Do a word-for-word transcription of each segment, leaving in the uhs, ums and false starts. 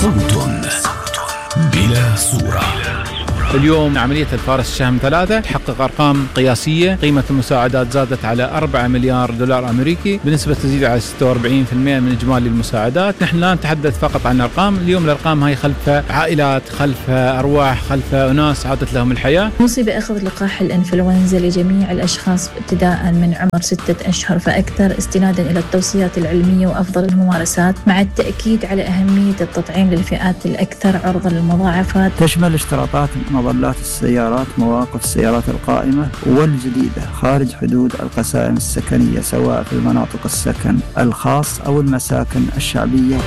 صوت بلا صورة. اليوم عملية الفارس الشهم ثلاثة تحقق أرقام قياسية. قيمة المساعدات زادت على أربعة مليار دولار أمريكي بنسبة تزيد على ستة وأربعين بالمئة من إجمالي المساعدات. نحن لا نتحدث فقط عن أرقام، اليوم الأرقام هاي خلف عائلات، خلف أرواح، خلف أناس عادت لهم الحياة. نوصي بأخذ لقاح الإنفلونزا لجميع الأشخاص ابتداء من عمر ستة أشهر فأكثر، استنادا إلى التوصيات العلمية وأفضل الممارسات، مع التأكيد على أهمية التطعيم للفئات الأكثر عرضة للمضاعفات. تشمل اشتراطات مظلات السيارات، مواقف السيارات القائمة والجديدة خارج حدود القسائم السكنية، سواء في المناطق السكن الخاص أو المساكن الشعبية.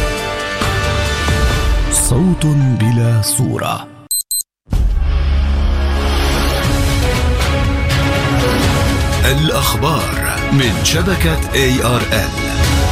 صوت بلا صورة. الأخبار من شبكة إيه آر إل.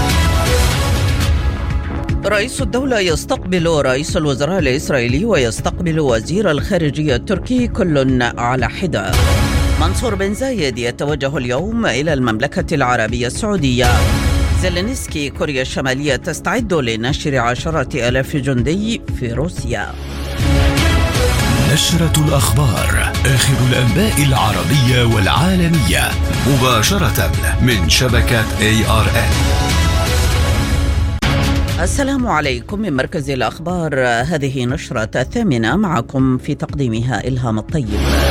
رئيس الدولة يستقبل رئيس الوزراء الإسرائيلي ويستقبل وزير الخارجية التركي كل على حدة. منصور بن زايد يتوجه اليوم إلى المملكة العربية السعودية. زيلينسكي: كوريا الشمالية تستعد لنشر عشرة آلاف جندي في روسيا. نشرة الأخبار، آخر الأنباء العربية والعالمية، مباشرة من شبكة إيه آر إل. السلام عليكم من مركز الأخبار، هذه نشرة الثامنة، معكم في تقديمها إلهام الطيب.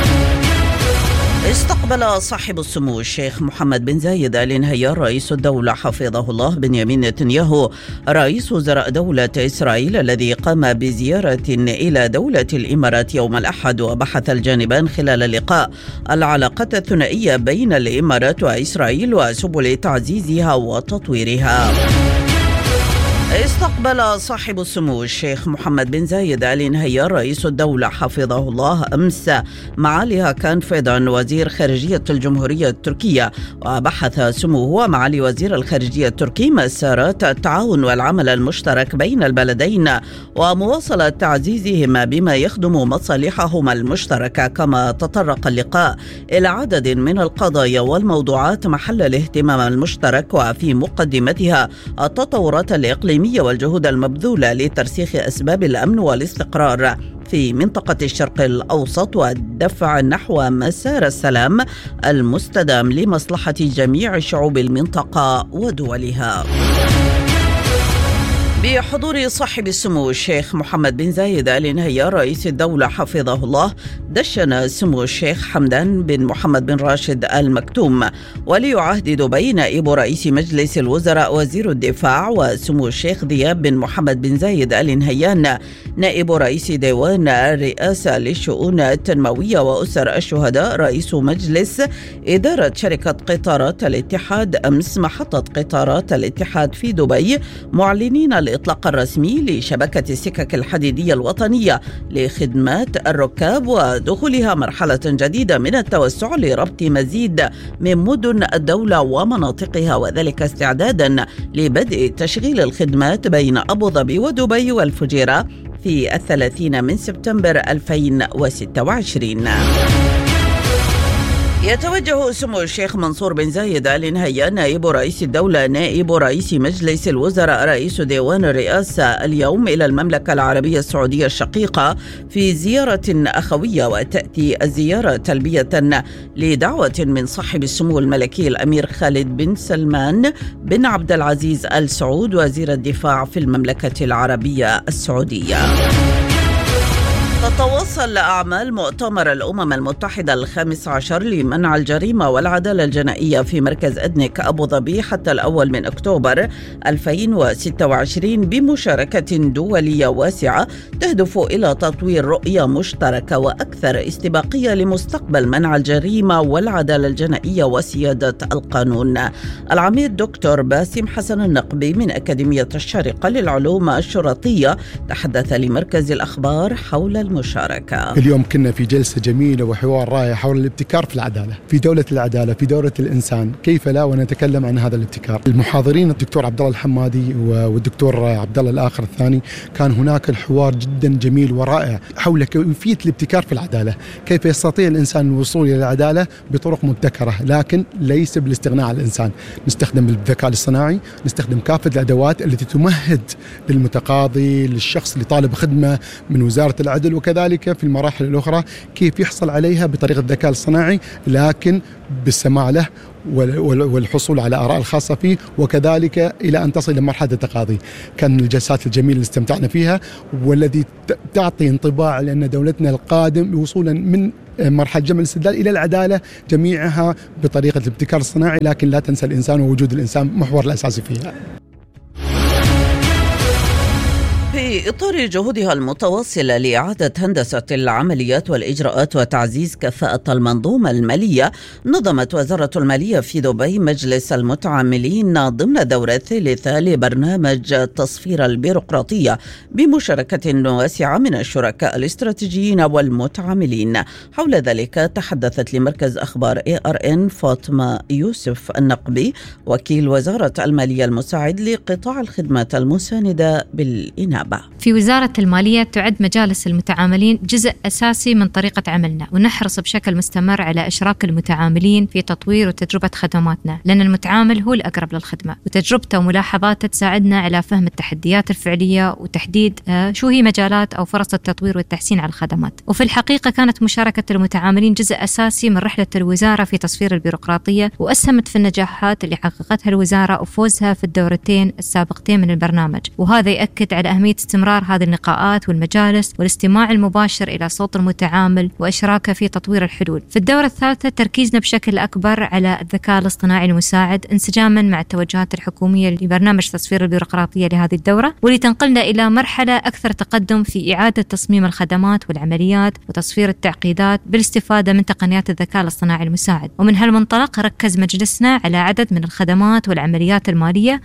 استقبل صاحب السمو الشيخ محمد بن زايد آل نهيان رئيس الدولة حفظه الله بنيامين نتنياهو رئيس وزراء دولة إسرائيل الذي قام بزيارة إلى دولة الإمارات يوم الأحد، وبحث الجانبان خلال اللقاء العلاقات الثنائية بين الإمارات وإسرائيل وسبل تعزيزها وتطويرها. استقبل صاحب السمو الشيخ محمد بن زايد آل نهيان رئيس الدولة حفظه الله أمس معالي هاكان فيدان وزير خارجية الجمهورية التركية، وبحث سموه معالي وزير الخارجية التركي مسارات التعاون والعمل المشترك بين البلدين ومواصلة تعزيزهما بما يخدم مصالحهما المشتركة. كما تطرق اللقاء إلى عدد من القضايا والموضوعات محل الاهتمام المشترك، وفي مقدمتها التطورات الإقليمية والجهود المبذولة لترسيخ أسباب الأمن والاستقرار في منطقة الشرق الأوسط والدفع نحو مسار السلام المستدام لمصلحة جميع شعوب المنطقة ودولها. بحضور صاحب السمو الشيخ محمد بن زايد آل نهيان رئيس الدولة حفظه الله، دشن سمو الشيخ حمدان بن محمد بن راشد آل مكتوم وليعهد دبي نائب رئيس مجلس الوزراء وزير الدفاع، وسمو الشيخ ذياب بن محمد بن زايد آل نهيان نائب رئيس ديوان الرئاسة للشؤون التنموية وأسر الشهداء رئيس مجلس إدارة شركة قطارات الاتحاد أمس محطة قطارات الاتحاد في دبي، معلنين الإطلاق الرسمي لشبكة السكك الحديدية الوطنية لخدمات الركاب ودخولها مرحلة جديدة من التوسع لربط مزيد من مدن الدولة ومناطقها، وذلك استعدادا لبدء تشغيل الخدمات بين أبو ظبي ودبي والفجيرة في الثلاثين من سبتمبر ألفين وستة وعشرين. يتوجه سمو الشيخ منصور بن زايد آل نهيان نائب رئيس الدولة نائب رئيس مجلس الوزراء رئيس ديوان الرئاسة اليوم إلى المملكة العربية السعودية الشقيقة في زيارة أخوية، وتأتي الزيارة تلبية لدعوة من صاحب السمو الملكي الأمير خالد بن سلمان بن عبد العزيز آل سعود وزير الدفاع في المملكة العربية السعودية. تتواصل أعمال مؤتمر الأمم المتحدة الخامس عشر لمنع الجريمة والعدالة الجنائية في مركز أدنك أبو ظبي حتى الأول من أكتوبر ألفين وستة وعشرين بمشاركة دولية واسعة تهدف إلى تطوير رؤية مشتركة وأكثر استباقية لمستقبل منع الجريمة والعدالة الجنائية وسيادة القانون. العميد دكتور باسم حسن النقبي من أكاديمية الشارقة للعلوم الشرطية تحدث لمركز الأخبار حول الموضوع. المشاركة. اليوم كنا في جلسة جميلة وحوار رائع حول الابتكار في العدالة، في دولة العدالة، في دولة الإنسان، كيف لا ونتكلم عن هذا الابتكار. المحاضرين الدكتور عبد الله الحمادي والدكتور عبد الله الآخر الثاني، كان هناك الحوار جدا جميل ورائع حول كيفية الابتكار في العدالة، كيف يستطيع الإنسان الوصول إلى العدالة بطرق مبتكرة، لكن ليس بالاستغناء عن الإنسان. نستخدم الذكاء الاصطناعي، نستخدم كافة الأدوات التي تمهد للمتقاضي، للشخص اللي طالب خدمة من وزارة العدل، وكذلك في المراحل الأخرى كيف يحصل عليها بطريقة الذكاء الاصطناعي، لكن بالسماع له والحصول على آراء الخاصة فيه، وكذلك إلى أن تصل إلى مرحلة التقاضي. كان من الجلسات الجميلة اللي استمتعنا فيها، والذي تعطي انطباع لأن دولتنا القادم وصولا من مرحلة جمع الاستدلال إلى العدالة جميعها بطريقة الابتكار الصناعي، لكن لا تنسى الإنسان ووجود الإنسان محور الأساسي فيها. في إطار جهودها المتواصلة لإعادة هندسة العمليات والإجراءات وتعزيز كفاءة المنظومة المالية، نظمت وزارة المالية في دبي مجلس المتعاملين ضمن الدورة الثالثة لبرنامج تصفير البيروقراطية بمشاركة واسعة من الشركاء الاستراتيجيين والمتعاملين. حول ذلك تحدثت لمركز أخبار إيه آر إن فاطمة يوسف النقبي، وكيل وزارة المالية المساعد لقطاع الخدمات المساندة بالإنابة. في وزارة المالية تعد مجالس المتعاملين جزء أساسي من طريقة عملنا، ونحرص بشكل مستمر على إشراك المتعاملين في تطوير وتجربة خدماتنا، لأن المتعامل هو الأقرب للخدمة، وتجربته وملاحظاته تساعدنا على فهم التحديات الفعلية وتحديد شو هي مجالات أو فرص التطوير والتحسين على الخدمات. وفي الحقيقة كانت مشاركة المتعاملين جزء أساسي من رحلة الوزارة في تصفير البيروقراطية، وأسهمت في النجاحات اللي حققتها الوزارة وفوزها في الدورتين السابقتين من البرنامج. وهذا يأكد على أهمية استمرار هذه اللقاءات والمجالس والاستماع المباشر إلى صوت المتعامل وإشراكه في تطوير الحلول. في الدورة الثالثة تركيزنا بشكل أكبر على الذكاء الاصطناعي المساعد انسجاما مع التوجهات الحكومية لبرنامج تصفير البيروقراطية لهذه الدورة، واللي تنقلنا إلى مرحلة أكثر تقدم في إعادة تصميم الخدمات والعمليات وتصفير التعقيدات بالاستفادة من تقنيات الذكاء الاصطناعي المساعد. ومن هالمنطلق ركز مجلسنا على عدد من الخدمات والعمليات المالية.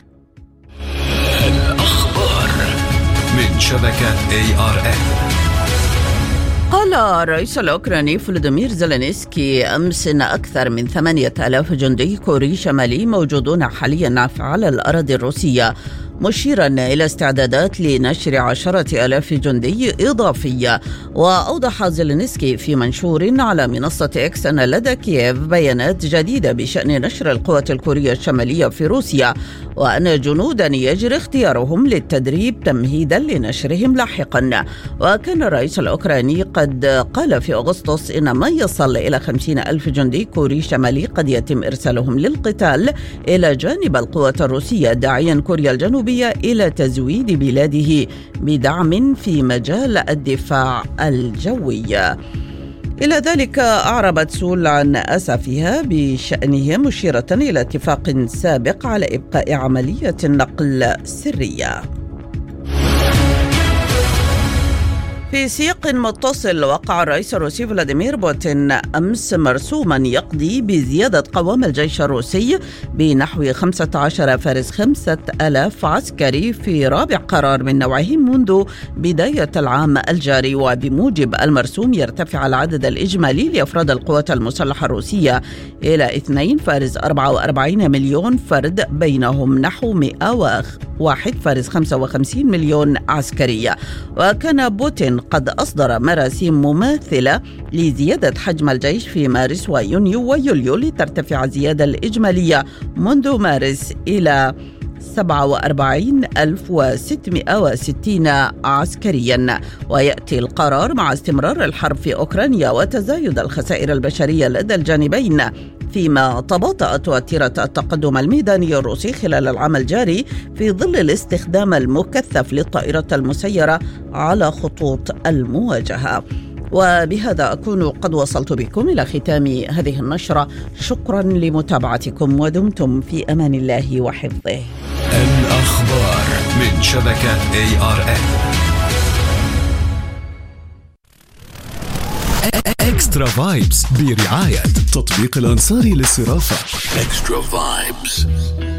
من شبكة إيه آر إن. قال الرئيس الأوكراني فلوديمير زيلينسكي أمس إن أكثر من ثمانية آلاف جندي كوري شمالي موجودون حاليا على الأراضي الروسية، مشيرا إلى استعدادات لنشر عشرة آلاف جندي إضافية. وأوضح زيلينسكي في منشور على منصة إكس أن لدى كييف بيانات جديدة بشأن نشر القوات الكورية الشمالية في روسيا، وأن جنودا يجري اختيارهم للتدريب تمهيدا لنشرهم لاحقا. وكان الرئيس الأوكراني قد قال في أغسطس إن ما يصل إلى خمسين ألف جندي كوري شمالي قد يتم إرسالهم للقتال إلى جانب القوات الروسية، داعيا كوريا الجنوبية إلى تزويد بلاده بدعم في مجال الدفاع الجوي. إلى ذلك أعربت سول عن أسفها بشأنه، مشيرة إلى اتفاق سابق على إبقاء عملية النقل سرية. في سياق متصل، وقع الرئيس الروسي فلاديمير بوتين أمس مرسوما يقضي بزيادة قوام الجيش الروسي بنحو خمسة عشر فارس خمسة آلاف عسكري في رابع قرار من نوعه منذ بداية العام الجاري. وبموجب المرسوم يرتفع العدد الإجمالي لأفراد القوات المسلحة الروسية إلى اثنين فارس أربعة وأربعين مليون فرد، بينهم نحو مئة وواحد فارس خمسة وخمسين مليون عسكري. وكان بوتين قد أصدر مراسيم مماثلة لزيادة حجم الجيش في مارس ويونيو ويوليو لترتفع الزيادة الإجمالية منذ مارس إلى سبعة وأربعين ألف وستمائة وستين عسكريا. ويأتي القرار مع استمرار الحرب في أوكرانيا وتزايد الخسائر البشرية لدى الجانبين، فيما تباطأت وتيرة التقدم الميداني الروسي خلال العام الجاري في ظل الاستخدام المكثف للطائرات المسيرة على خطوط المواجهة. وبهذا أكون قد وصلت بكم إلى ختام هذه النشرة. شكرا لمتابعتكم ودمتم في أمان الله وحفظه. الأخبار من شبكة إيه آر إن. إكسترا فايبس برعاية تطبيق الأنصاري للصرافة. إكسترا فايبس.